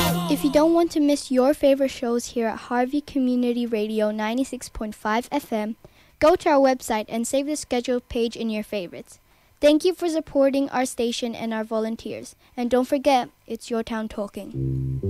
If you don't want to miss your favorite shows here at Harvey Community Radio 96.5 FM, go to our website and save the schedule page in your favorites. Thank you for supporting our station and our volunteers. And don't forget, it's your town talking.